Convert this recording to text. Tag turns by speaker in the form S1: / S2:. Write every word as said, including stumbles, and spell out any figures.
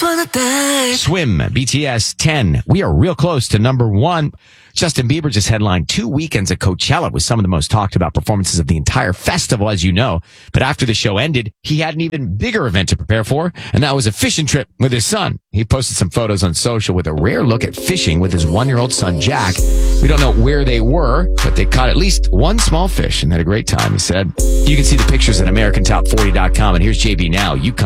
S1: Swim, B T S, ten. We are real close to number one. Justin Bieber just headlined two weekends at Coachella with some of the most talked about performances of the entire festival, as you know. But after the show ended, he had an even bigger event to prepare for, and that was a fishing trip with his son. He posted some photos on social with a rare look at fishing with his one-year-old son, Jack. We don't know where they were, but they caught at least one small fish and had a great time, he said. You can see the pictures at American Top forty dot com, and here's J B now. You